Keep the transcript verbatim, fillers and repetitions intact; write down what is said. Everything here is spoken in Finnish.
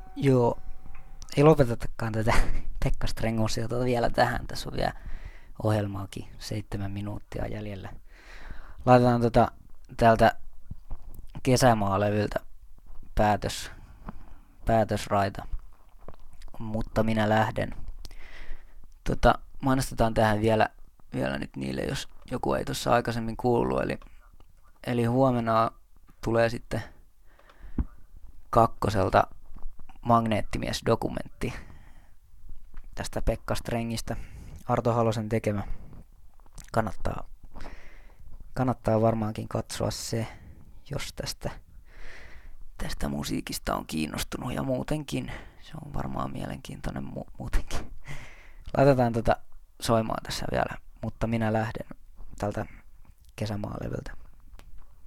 Joo, ei lopetetakaan tätä Pekka Strengosiota vielä tähän. Tässä on vielä ohjelmaakin seitsemän minuuttia jäljellä. Laitetaan tota täältä kesämaalevyltä päätös, päätösraita, mutta minä lähden. Tota, mainostetaan tähän vielä, vielä nyt niille, jos joku ei tuossa aikaisemmin kuullut. Eli, eli huomenna tulee sitten kakkoselta Magneettimies-dokumentti tästä Pekka Strengistä. Arto Halosen tekemä. Kannattaa, kannattaa varmaankin katsoa se, jos tästä, tästä musiikista on kiinnostunut ja muutenkin. Se on varmaan mielenkiintoinen mu- muutenkin. Laitetaan tota soimaan tässä vielä, mutta minä lähden tältä kesämaalevyltä.